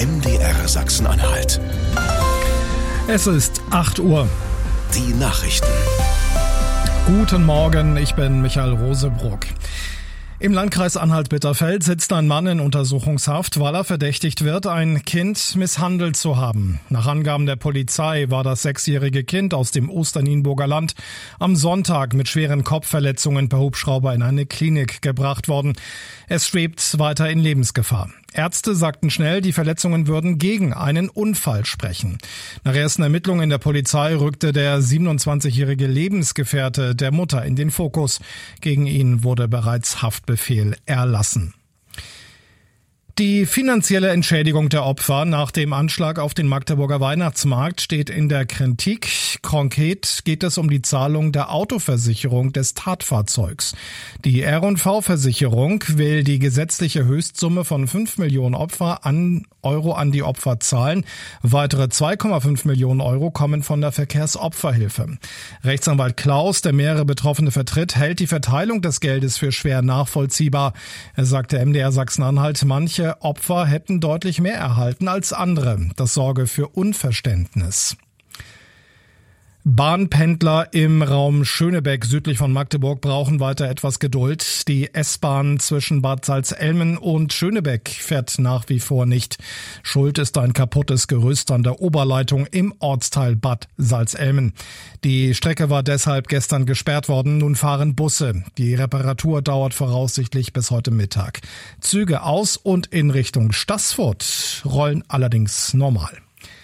MDR Sachsen-Anhalt. Es ist 8 Uhr. Die Nachrichten. Guten Morgen, ich bin Michael Rosebruck. Im Landkreis Anhalt-Bitterfeld sitzt ein Mann in Untersuchungshaft, weil er verdächtigt wird, ein Kind misshandelt zu haben. Nach Angaben der Polizei war das 6-jährige Kind aus dem Osternienburger Land am Sonntag mit schweren Kopfverletzungen per Hubschrauber in eine Klinik gebracht worden. Es schwebt weiter in Lebensgefahr. Ärzte sagten schnell, die Verletzungen würden gegen einen Unfall sprechen. Nach ersten Ermittlungen der Polizei rückte der 27-jährige Lebensgefährte der Mutter in den Fokus. Gegen ihn wurde bereits Haftbefehl erlassen. Die finanzielle Entschädigung der Opfer nach dem Anschlag auf den Magdeburger Weihnachtsmarkt steht in der Kritik. Konkret geht es um die Zahlung der Autoversicherung des Tatfahrzeugs. Die R&V-Versicherung will die gesetzliche Höchstsumme von 5 Millionen Euro an die Opfer zahlen. Weitere 2,5 Millionen Euro kommen von der Verkehrsopferhilfe. Rechtsanwalt Klaus, der mehrere Betroffene vertritt, hält die Verteilung des Geldes für schwer nachvollziehbar. Er sagte MDR Sachsen-Anhalt, manche Opfer hätten deutlich mehr erhalten als andere. Das sorge für Unverständnis. Bahnpendler im Raum Schönebeck südlich von Magdeburg brauchen weiter etwas Geduld. Die S-Bahn zwischen Bad Salzelmen und Schönebeck fährt nach wie vor nicht. Schuld ist ein kaputtes Gerüst an der Oberleitung im Ortsteil Bad Salzelmen. Die Strecke war deshalb gestern gesperrt worden. Nun fahren Busse. Die Reparatur dauert voraussichtlich bis heute Mittag. Züge aus und in Richtung Staßfurt rollen allerdings normal.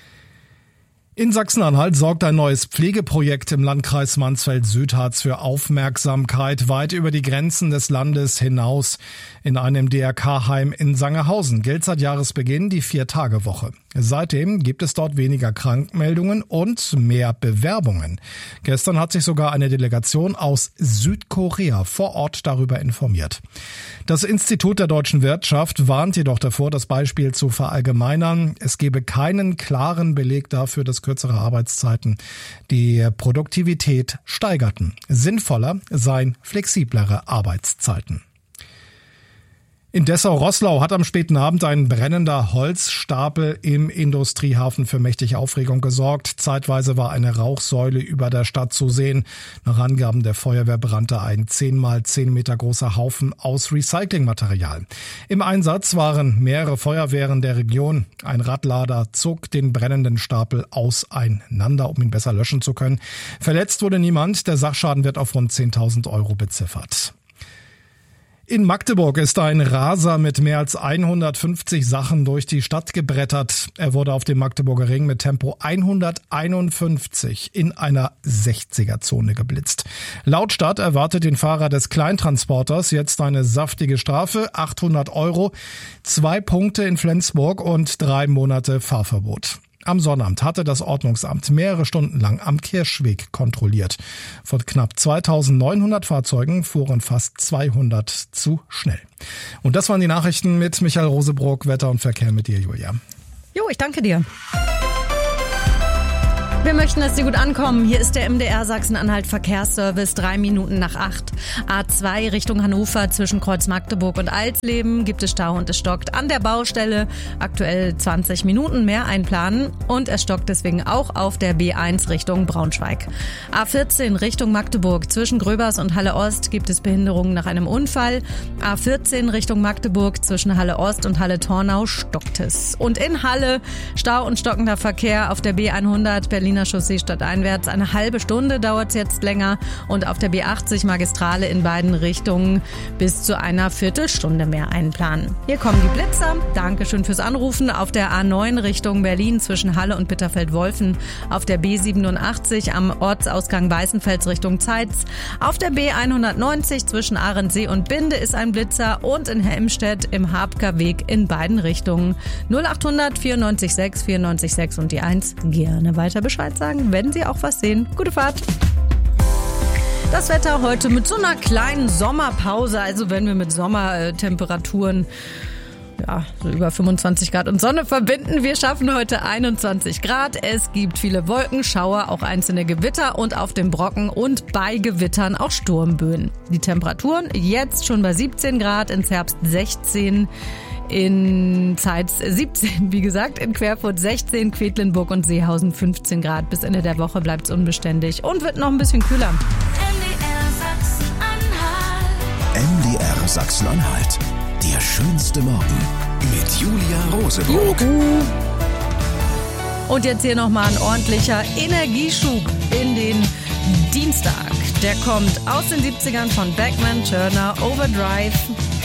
In Sachsen-Anhalt sorgt ein neues Pflegeprojekt im Landkreis Mansfeld-Südharz für Aufmerksamkeit weit über die Grenzen des Landes hinaus. In einem DRK-Heim in Sangerhausen gilt seit Jahresbeginn die 4-Tage-Woche. Seitdem gibt es dort weniger Krankmeldungen und mehr Bewerbungen. Gestern hat sich sogar eine Delegation aus Südkorea vor Ort darüber informiert. Das Institut der deutschen Wirtschaft warnt jedoch davor, das Beispiel zu verallgemeinern. Es gebe keinen klaren Beleg dafür, dass kürzere Arbeitszeiten die Produktivität steigerten. Sinnvoller seien flexiblere Arbeitszeiten. In Dessau-Roßlau hat am späten Abend ein brennender Holzstapel im Industriehafen für mächtig Aufregung gesorgt. Zeitweise war eine Rauchsäule über der Stadt zu sehen. Nach Angaben der Feuerwehr brannte ein 10 mal 10 Meter großer Haufen aus Recyclingmaterial. Im Einsatz waren mehrere Feuerwehren der Region. Ein Radlader zog den brennenden Stapel auseinander, um ihn besser löschen zu können. Verletzt wurde niemand. Der Sachschaden wird auf rund 10.000 Euro beziffert. In Magdeburg ist ein Raser mit mehr als 150 Sachen durch die Stadt gebrettert. Er wurde auf dem Magdeburger Ring mit Tempo 151 in einer 60er-Zone geblitzt. Laut Stadt erwartet den Fahrer des Kleintransporters jetzt eine saftige Strafe, 800 Euro, 2 Punkte in Flensburg und 3 Monate Fahrverbot. Am Sonnabend hatte das Ordnungsamt mehrere Stunden lang am Kirschweg kontrolliert. Von knapp 2.900 Fahrzeugen fuhren fast 200 zu schnell. Und das waren die Nachrichten mit Michael Rosebruck. Wetter und Verkehr mit dir, Julia. Jo, ich danke dir. Wir möchten, dass Sie gut ankommen. Hier ist der MDR Sachsen-Anhalt Verkehrsservice, 3 Minuten nach 8. A2 Richtung Hannover zwischen Kreuz Magdeburg und Alsleben gibt es Stau und es stockt an der Baustelle. Aktuell 20 Minuten mehr einplanen und es stockt deswegen auch auf der B1 Richtung Braunschweig. A14 Richtung Magdeburg zwischen Gröbers und Halle Ost gibt es Behinderungen nach einem Unfall. A14 Richtung Magdeburg zwischen Halle Ost und Halle Tornau stockt es. Und in Halle Stau und stockender Verkehr auf der B100 Berliner Chaussee stadteinwärts. Eine halbe Stunde dauert es jetzt länger und auf der B80 Magistrale in beiden Richtungen bis zu einer Viertelstunde mehr einplanen. Hier kommen die Blitzer. Dankeschön fürs Anrufen. Auf der A9 Richtung Berlin zwischen Halle und Bitterfeld-Wolfen. Auf der B87 am Ortsausgang Weißenfels Richtung Zeitz. Auf der B190 zwischen Ahrensee und Binde ist ein Blitzer und in Helmstedt im Habker Weg in beiden Richtungen. 0800 94 6 94 6 und die 1. Gerne weiter Bescheid sagen, wenn Sie auch was sehen. Gute Fahrt! Das Wetter heute mit so einer kleinen Sommerpause, also wenn wir mit Sommertemperaturen so über 25 Grad und Sonne verbinden. Wir schaffen heute 21 Grad. Es gibt viele Wolken, Schauer, auch einzelne Gewitter und auf dem Brocken und bei Gewittern auch Sturmböen. Die Temperaturen jetzt schon bei 17 Grad, ins Herbst 16, In Zeitz 17, wie gesagt, in Querfurt 16, Quedlinburg und Seehausen 15 Grad. Bis Ende der Woche bleibt es unbeständig und wird noch ein bisschen kühler. MDR Sachsen-Anhalt. Der schönste Morgen mit Julia Rosenburg. Und jetzt hier nochmal ein ordentlicher Energieschub in den Dienstag. Der kommt aus den 70ern von Beckman Turner, Overdrive.